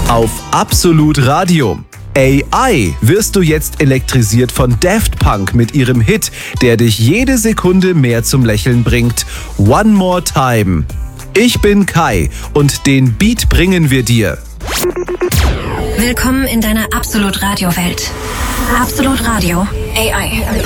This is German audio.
Auf Absolut Radio. AI wirst du jetzt elektrisiert von Daft Punk mit ihrem Hit, der dich jede Sekunde mehr zum Lächeln bringt. One More Time. Ich bin Kai und den Beat bringen wir dir. Willkommen in deiner Absolut Radio Welt. Absolut Radio. AI.